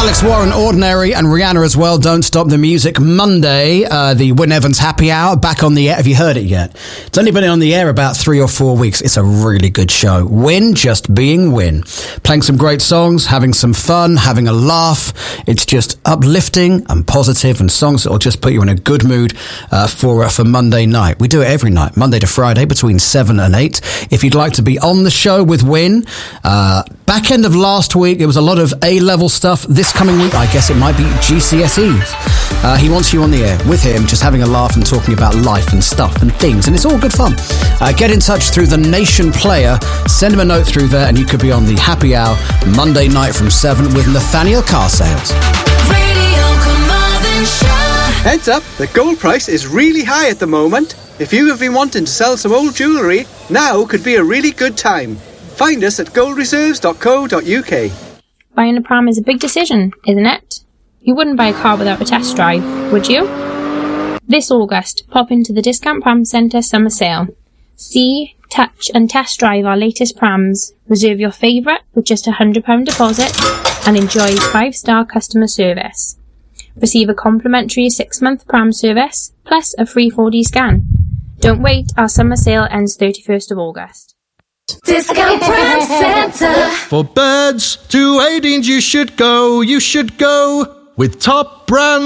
Alex Warren, Ordinary, and Rihanna as well. Don't Stop the Music. Monday, the Wyn Evans Happy Hour back on the air. Have you heard it yet? It's only been on the air about 3 or 4 weeks. It's a really good show. Wyn, just being Wyn. Playing some great songs, having some fun, having a laugh. It's just uplifting and positive, and songs that will just put you in a good mood for Monday night. We do it every night, Monday to Friday, between 7 and 8. If you'd like to be on the show with Wyn, back end of last week, it was a lot of A-level stuff. This coming week, I guess it might be GCSEs. He wants you on the air with him, just having a laugh and talking about life and stuff and things, and it's all good fun. Get in touch through the Nation Player. Send him a note through there, and you could be on the Happy Hour Monday night from 7 with Nathaniel Car Sales. Heads up, the gold price is really high at the moment. If you have been wanting to sell some old jewellery, now could be a really good time. Find us at goldreserves.co.uk. Buying a pram is a big decision, isn't it? You wouldn't buy a car without a test drive, would you? This August, pop into the Discount Pram Centre summer sale. See, touch and test drive our latest prams. Reserve your favourite with just a £100 deposit and enjoy 5-star customer service. Receive a complimentary 6-month pram service, plus a free 4D scan. Don't wait, our summer sale ends 31st of August. Discount Pram Centre. For birds to 18s you should go with top brand